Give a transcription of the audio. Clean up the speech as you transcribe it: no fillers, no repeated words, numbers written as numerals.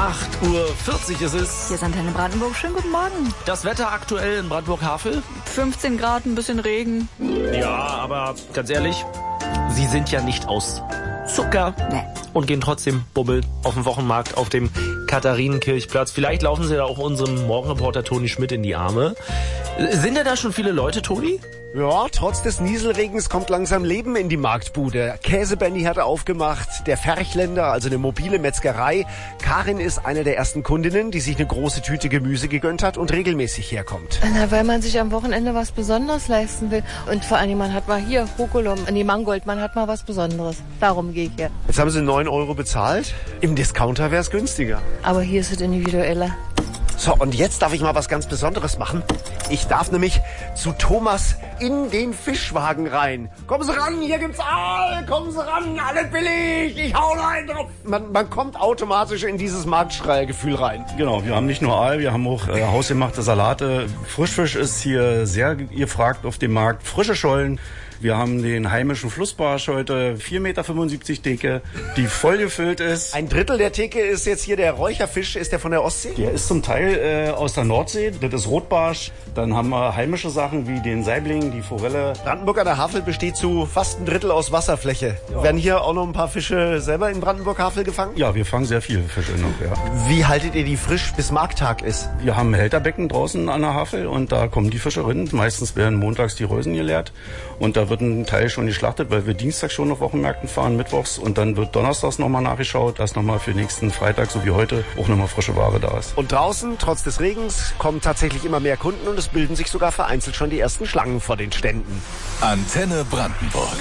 8:40 ist es. Hier ist Antenne Brandenburg. Schönen guten Morgen. Das Wetter aktuell in Brandenburg-Havel? 15 Grad, ein bisschen Regen. Ja, aber ganz ehrlich, Sie sind ja nicht aus Zucker und gehen trotzdem bummeln auf dem Wochenmarkt auf dem Katharinenkirchplatz. Vielleicht laufen Sie da auch unserem Morgenreporter Toni Schmidt in die Arme. Sind denn da schon viele Leute, Toni? Ja, trotz des Nieselregens kommt langsam Leben in die Marktbude. Käsebenny hat aufgemacht, der Ferchländer, also eine mobile Metzgerei. Karin ist eine der ersten Kundinnen, die sich eine große Tüte Gemüse gegönnt hat und regelmäßig herkommt. Na, weil man sich am Wochenende was Besonderes leisten will. Und vor allem, man hat mal hier Rucola, Mangold, man hat mal was Besonderes. Darum gehe ich hier. Jetzt haben sie 9 € bezahlt. Im Discounter wäre es günstiger. Aber hier ist es individueller. So, und jetzt darf ich mal was ganz Besonderes machen. Ich darf nämlich zu Thomas in den Fischwagen rein. Kommen Sie ran, hier gibt's Aal, kommen Sie ran, alles billig, ich hau rein drauf. Man kommt automatisch in dieses Marktschreiergefühl rein. Genau, wir haben nicht nur Aal, wir haben auch hausgemachte Salate. Frischfisch ist hier sehr gefragt auf dem Markt. Frische Schollen. Wir haben den heimischen Flussbarsch heute, 4,75 Meter Theke, die voll gefüllt ist. Ein Drittel der Theke ist jetzt hier der Räucherfisch. Ist der von der Ostsee? Der ist zum Teil aus der Nordsee. Das ist Rotbarsch. Dann haben wir heimische Sachen wie den Saibling, die Forelle. Brandenburg an der Havel besteht zu fast ein Drittel aus Wasserfläche. Ja. Werden hier auch noch ein paar Fische selber in Brandenburg-Havel gefangen? Ja, wir fangen sehr viele Fische noch, ja. Wie haltet ihr die frisch, bis Markttag ist? Wir haben Hälterbecken draußen an der Havel und da kommen die Fische rein. Meistens werden montags die Rösen geleert und da wird ein Teil schon geschlachtet, weil wir Dienstag schon auf Wochenmärkten fahren, mittwochs und dann wird donnerstags nochmal nachgeschaut, dass nochmal für nächsten Freitag, so wie heute, auch nochmal frische Ware da ist. Und draußen, trotz des Regens, kommen tatsächlich immer mehr Kunden und es bilden sich sogar vereinzelt schon die ersten Schlangen vor den Ständen. Antenne Brandenburg.